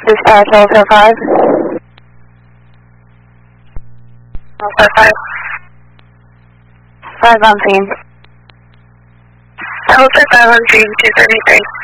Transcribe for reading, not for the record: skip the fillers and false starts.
Dispatch, Hotel 5. Hotel 5. 5 on scene. Hotel 5 on scene, 233.